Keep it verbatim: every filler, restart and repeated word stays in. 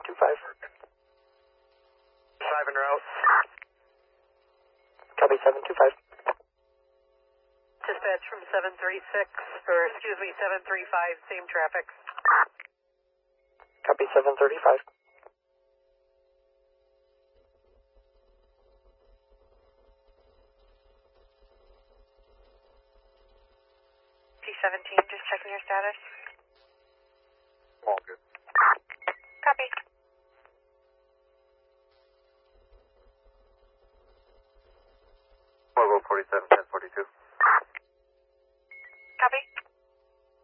two five. Five en route. Copy seven two five. Dispatch from seven three six, or excuse me, seven three five, same traffic. Copy seven thirty-five. T seventeen, just checking your status. All good.